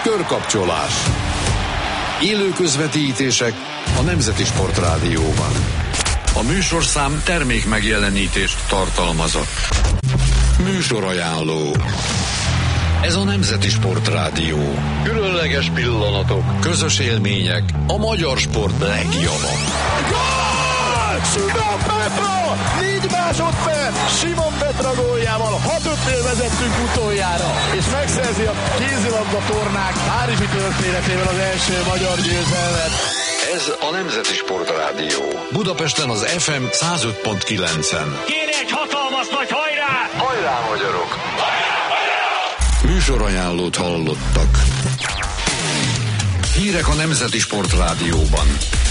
Körkapcsolás. Élő közvetítések a Nemzeti Sportrádióban. A műsorszám termék megjelenítést tartalmazott. Műsorajánló. Ez a Nemzeti Sportrádió. Különleges pillanatok, közös élmények, a magyar sport legjava. Gól! Simon Petra! 4 másodperc! Simon Petra góljával 6-5-nél vezettünk utoljára, és megszerzi a kézilabda tornák párizsi történetével az első magyar győzelmet. Ez a Nemzeti Sportrádió. Budapesten az FM 105.9-en. Kéri egy hatalmas nagy hajrá! Hajrá, magyarok! Műsorajánlót hallottak. Hírek a Nemzeti Sportrádióban.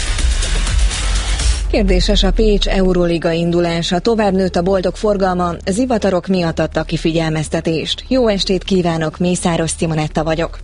Kérdéses a Pécs Euróliga indulása. Tovább nőtt a boltok forgalma, zivatarok miatt adtak ki figyelmeztetést. Jó estét kívánok, Mészáros Simonetta vagyok.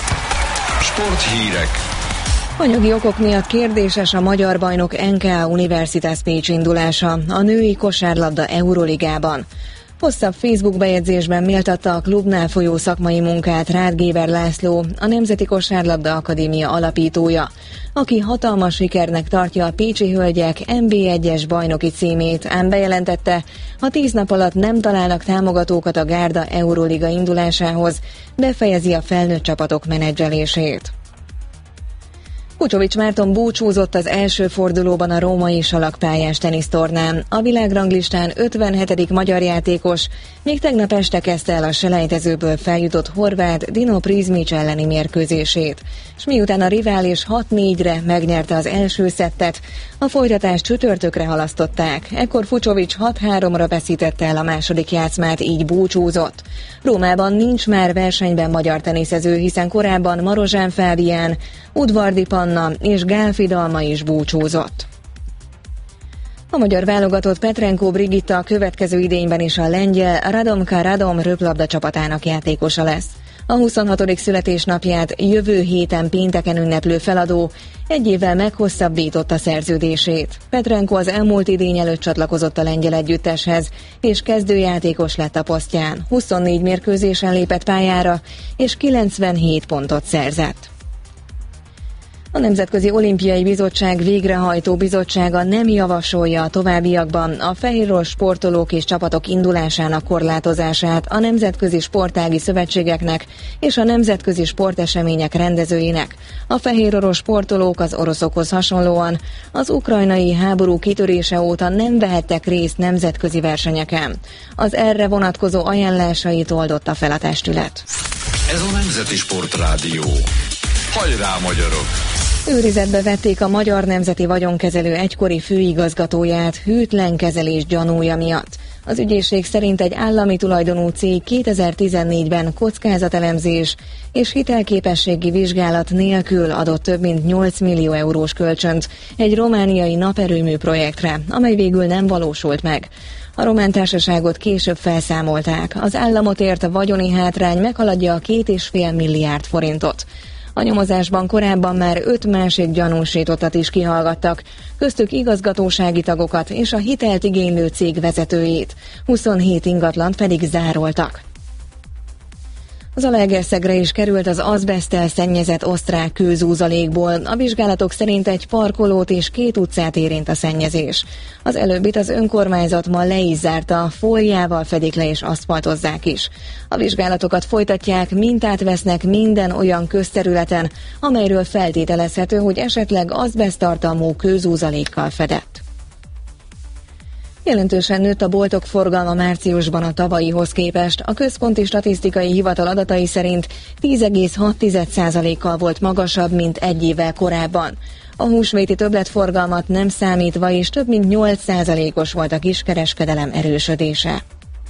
Sporthírek. Anyagi okok miatt kérdéses a magyar bajnok NK Universitas Pécs indulása a női kosárlabda Euróligában. Hosszabb Facebook bejegyzésben méltatta a klubnál folyó szakmai munkát Rád Géber László, a Nemzeti Kosárlabda Akadémia alapítója, aki hatalmas sikernek tartja a pécsi hölgyek NB1-es bajnoki címét, ám bejelentette, ha 10 nap alatt nem találnak támogatókat a Gárda Euróliga indulásához, befejezi a felnőtt csapatok menedzselését. Kucsovics Márton búcsúzott az első fordulóban a római salakpályás tenisztornán. A világranglistán 57. magyar játékos, még tegnap este kezdte el a selejtezőből feljutott horvát Dino Prizmic elleni mérkőzését. És miután a rivális 6-4-re megnyerte az első szettet, a folytatást csütörtökre halasztották. Ekkor Fucsovics 6-3-ra veszítette el a második játszmát, így búcsúzott. Rómában nincs már versenyben magyar teniszező, hiszen korábban Marozsán Fábián, Udvardi Panna és Gálfi Dalma is búcsúzott. A magyar válogatott Petrenko Brigitta a következő idényben is a lengyel Radomka Radom röplabda csapatának játékosa lesz. A 26. születésnapját jövő héten pénteken ünneplő feladó egy évvel meghosszabbította szerződését. Petrenko az elmúlt idény előtt csatlakozott a lengyel együtteshez, és kezdőjátékos lett a posztján. 24 mérkőzésen lépett pályára, és 97 pontot szerzett. A Nemzetközi Olimpiai Bizottság végrehajtó bizottsága nem javasolja a továbbiakban a fehéros sportolók és csapatok indulásának korlátozását a nemzetközi sportági szövetségeknek és a nemzetközi sportesemények rendezőinek. A fehérorosz sportolók az oroszokhoz hasonlóan az ukrajnai háború kitörése óta nem vehettek részt nemzetközi versenyeken. Az erre vonatkozó ajánlásait oldotta fel a testület. Ez a Nemzeti Sportrádió. Hajrá, magyarok! Őrizetbe vették a Magyar Nemzeti Vagyonkezelő egykori főigazgatóját hűtlen kezelés gyanúja miatt. Az ügyészség szerint egy állami tulajdonú cég 2014-ben kockázatelemzés és hitelképességi vizsgálat nélkül adott több mint 8 millió eurós kölcsönt egy romániai naperőmű projektre, amely végül nem valósult meg. A román társaságot később felszámolták. Az államot ért a vagyoni hátrány meghaladja a 2,5 milliárd forintot. A nyomozásban korábban már 5 másik gyanúsítottat is kihallgattak, köztük igazgatósági tagokat és a hitelt igénylő cég vezetőjét, 27 ingatlant pedig zároltak. Zalaegerszegre is került az azbeszttel szennyezett osztrák kőzúzalékból. A vizsgálatok szerint egy parkolót és 2 utcát érint a szennyezés. Az előbbit az önkormányzat ma le is zárta, fóliával fedik le és aszfaltozzák is. A vizsgálatokat folytatják, mintát vesznek minden olyan közterületen, amelyről feltételezhető, hogy esetleg azbeszttartalmú kőzúzalékkal fedett. Jelentősen nőtt a boltok forgalma márciusban a tavalyihoz képest. A Központi Statisztikai Hivatal adatai szerint 10,6%-kal volt magasabb, mint egy évvel korábban. A húsvéti többletforgalmat nem számítva is több mint 8%-os volt a kiskereskedelem erősödése.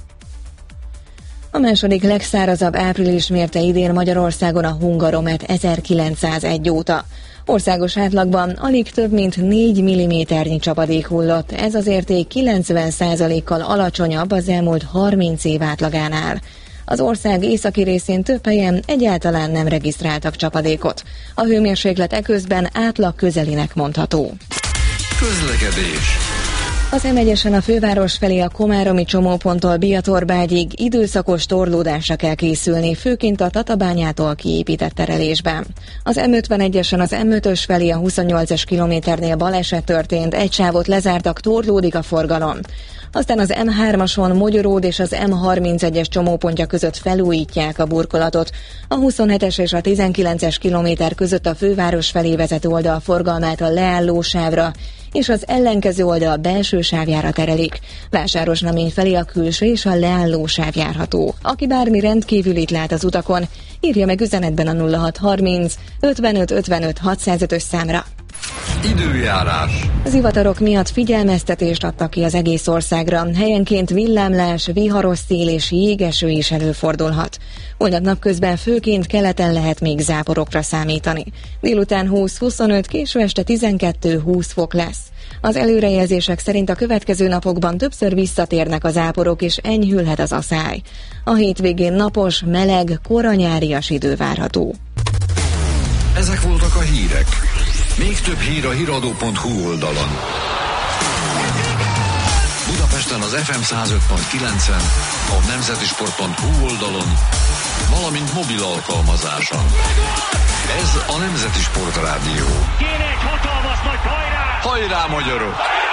A második legszárazabb április mérte idén Magyarországon a Hungaromet 1901 óta. Országos átlagban alig több mint 4 mm csapadék hullott, ez az érték 90%-kal alacsonyabb az elmúlt 30 év átlagánál. Az ország északi részén több helyen egyáltalán nem regisztráltak csapadékot. A hőmérséklet eközben átlag közelinek mondható. Közlekedés. Az M1-esen a főváros felé a komáromi csomóponttól Biatorbágyig időszakos torlódásra kell készülni, főként a Tatabányától kiépített terelésben. Az M51-esen az M5-ös felé a 28-es kilométernél baleset történt, egy sávot lezártak, torlódik a forgalom. Aztán az M3-ason Mogyoród és az M31-es csomópontja között felújítják a burkolatot. A 27-es és a 19-es kilométer között a főváros felé vezető oldal forgalmát a leálló sávra, és az ellenkező oldal belső sávjára terelik. Vásárosnamény felé a külső és a leálló sáv járható. Aki bármi rendkívülit lát az utakon, írja meg üzenetben a 0630 55 55 605-ös számra. Időjárás. Zivatarok miatt figyelmeztetést adtak ki az egész országra. Helyenként villámlás, viharos szél és jégeső is előfordulhat. Holnap napközben főként keleten lehet még záporokra számítani. Délután 20-25, késő este 12-20 fok lesz. Az előrejelzések szerint a következő napokban többször visszatérnek a záporok és enyhülhet az aszály. A hétvégén napos, meleg, koranyárias idő várható. Ezek voltak a hírek. Még több hír a hiradó.hu oldalon. Budapesten az FM 105.9-en, a nemzetisport.hu oldalon, valamint mobil alkalmazáson. Ez a Nemzeti Sport Rádió. Kéne egy hatalmas nagy hajrá! Hajrá, magyarok!